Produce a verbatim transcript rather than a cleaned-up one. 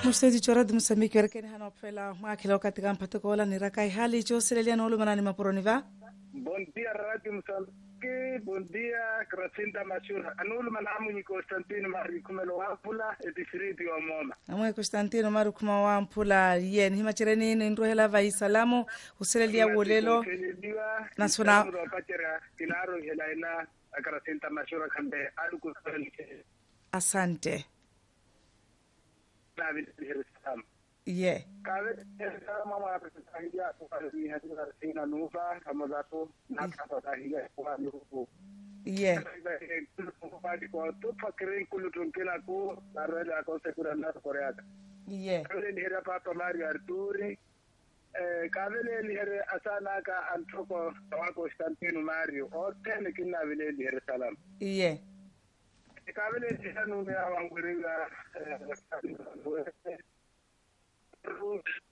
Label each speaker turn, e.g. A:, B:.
A: mustedi chorad Mozambique werkeni hano pela makilo katika mpatoko wala ni rakai hali choselelia na ulumana ni maporoni va.
B: Bon dia Radio Mozambique, bon dia Krasinda Mashura. Anulu manamu ni Constantino Mari kumelo wapula etifiriti wa moma.
A: Amwe Constantino Mari kuma wampula yen hima chereni ni ndohela va isalamu uselelia wolelo na sona
B: patera kinaro hela ina Krasinda Mashura kambe aluku.
A: Asante.
B: David Jerusalem.
A: Yeah.
B: Kawe mama anatusaidia kufahamu hadira sina nuva kama zato na kata hiya kwa nuvu.
A: Yeah.
B: Kwa tu fakiri kulu tunkina ku arela kwa sekura na Korea.
A: Yeah.
B: Kawe ni hera papa Mario Arturi. Eh kawe ni hera asana ka antoko wa Constantino Mario. Ote kina vile ni hera salam.
A: Yeah.
B: Kawe ni hera nume awangurira